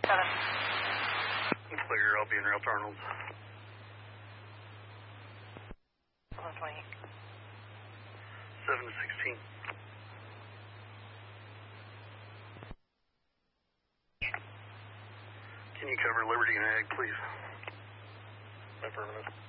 Clear, I'll be in Rail Arnold. 1128. 7 to 16. Can you cover Liberty and Ag, please? Affirmative.